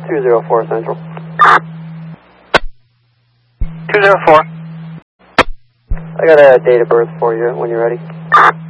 204 Central. 204. I got a date of birth for you when you're ready.